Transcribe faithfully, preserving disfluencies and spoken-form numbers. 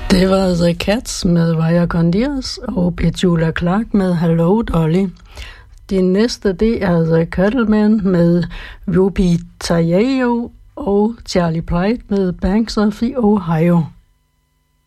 Det var The Cats med Vaya con Dios og Petula Clark med Hello Dolly. Det næste, det er The Cattlemen med Ruby Tayo og Charlie Pride med Banks of the Ohio.